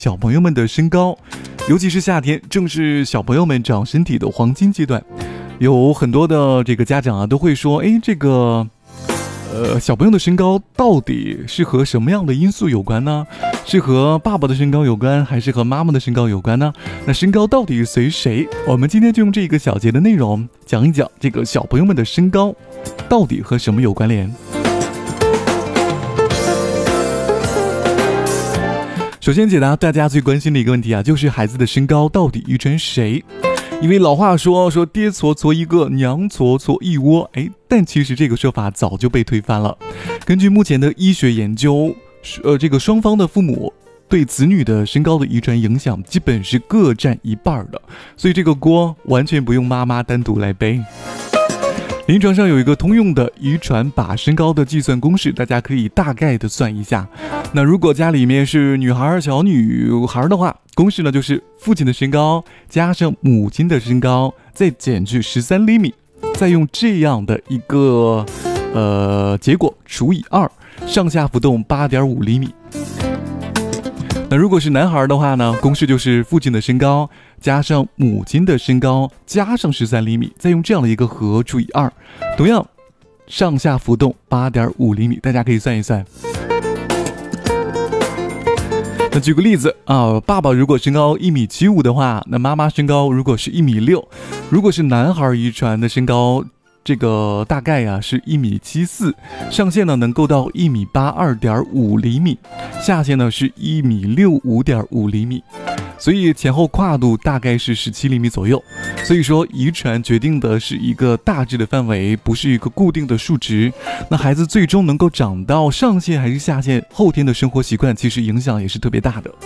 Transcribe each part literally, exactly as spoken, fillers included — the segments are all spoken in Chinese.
小朋友们的身高，尤其是夏天，正是小朋友们长身体的黄金阶段。有很多的这个家长啊，都会说，哎，这个，呃，小朋友的身高到底是和什么样的因素有关呢？是和爸爸的身高有关，还是和妈妈的身高有关呢？那身高到底随谁？我们今天就用这个小节的内容讲一讲这个小朋友们的身高到底和什么有关联。首先解答大家最关心的一个问题啊，就是孩子的身高到底遗传谁？因为老话说说爹矬矬一个，娘矬矬一窝，哎，但其实这个说法早就被推翻了。根据目前的医学研究，呃，这个双方的父母对子女的身高的遗传影响基本是各占一半的，所以这个锅完全不用妈妈单独来背。临床上有一个通用的遗传把身高的计算公式，大家可以大概的算一下。那如果家里面是女孩小女孩的话，公式呢就是父亲的身高加上母亲的身高再减去十三厘米，再用这样的一个呃结果除以二，上下浮动八点五厘米。那如果是男孩的话呢，公式就是父亲的身高加上母亲的身高加上十三厘米，再用这样的一个和除以二，同样上下浮动八点五厘米，大家可以算一算。那举个例子啊，爸爸如果身高一米七五的话，那妈妈身高如果是一米六，如果是男孩遗传的身高，这个大概呀、啊、是一米七四，上限呢能够到一米八二点五厘米，下限呢是一米六五点五厘米，所以前后跨度大概是十七厘米左右。所以说遗传决定的是一个大致的范围，不是一个固定的数值。那孩子最终能够长到上限还是下限，后天的生活习惯其实影响也是特别大的。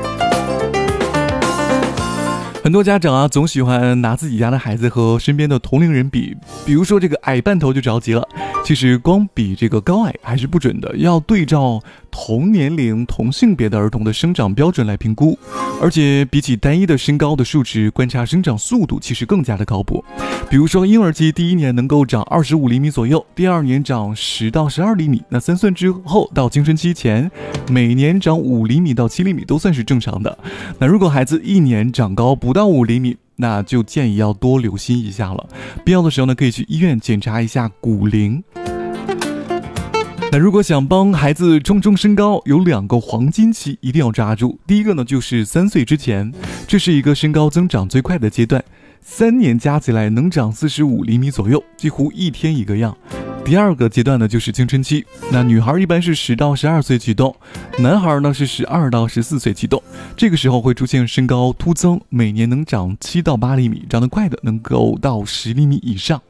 很多家长啊，总喜欢拿自己家的孩子和身边的同龄人比，比如说这个矮半头就着急了。其实光比这个高矮还是不准的，要对照同年龄同性别的儿童的生长标准来评估。而且比起单一的身高的数值，观察生长速度其实更加的靠谱。比如说婴儿期第一年能够长二十五厘米左右，第二年长十到十二厘米，那三岁之后到青春期前，每年长五厘米到七厘米都算是正常的。那如果孩子一年长高不到五厘米，那就建议要多留心一下了。必要的时候呢，可以去医院检查一下骨龄。那如果想帮孩子冲冲身高，有两个黄金期一定要抓住。第一个呢，就是三岁之前，这是一个身高增长最快的阶段，三年加起来能长四十五厘米左右，几乎一天一个样。第二个阶段呢，就是青春期。那女孩一般是十到十二岁启动，男孩呢是十二到十四岁启动。这个时候会出现身高突增，每年能长七到八厘米，长得快的能够到十厘米以上。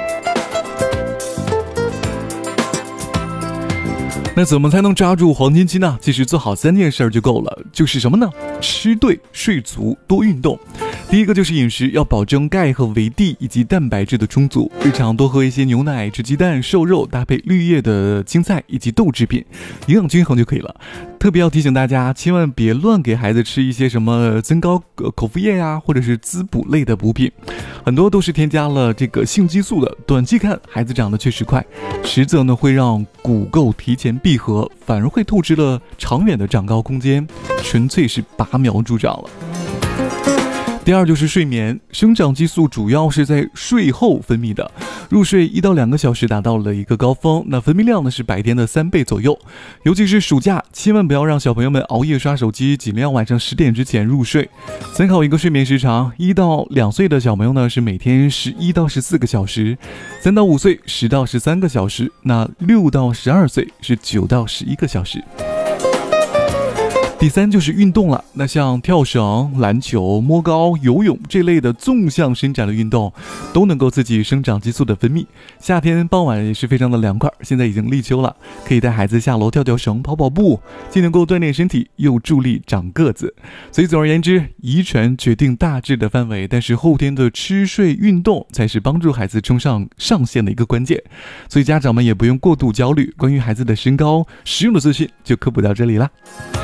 那怎么才能抓住黄金期呢？其实做好三件事就够了，就是什么呢？吃对、睡足、多运动。第一个就是饮食，要保证钙和维 D 以及蛋白质的充足，日常多喝一些牛奶、吃鸡蛋、瘦肉，搭配绿叶的青菜以及豆制品，营养均衡就可以了。特别要提醒大家，千万别乱给孩子吃一些什么增高口服液呀、啊，或者是滋补类的补品，很多都是添加了这个性激素的。短期看孩子长得确实快，实则呢会让骨垢提前闭合，反而会透支了长远的长高空间，纯粹是拔苗助长了。第二就是睡眠，生长激素主要是在睡后分泌的，入睡一到两个小时达到了一个高峰，那分泌量呢是白天的三倍左右。尤其是暑假，千万不要让小朋友们熬夜刷手机，尽量晚上十点之前入睡。参考一个睡眠时长，一到两岁的小朋友呢是每天十一到十四个小时，三到五岁十到十三个小时，那六到十二岁是九到十一个小时。第三就是运动了，那像跳绳、篮球、摸高、游泳这类的纵向伸展的运动，都能够刺激生长激素的分泌。夏天傍晚也是非常的凉快，现在已经立秋了，可以带孩子下楼跳跳绳、跑跑步，既能够锻炼身体，又助力长个子。所以总而言之，遗传决定大致的范围，但是后天的吃睡运动才是帮助孩子冲上上限的一个关键。所以家长们也不用过度焦虑，关于孩子的身高实用的资讯就科普到这里啦。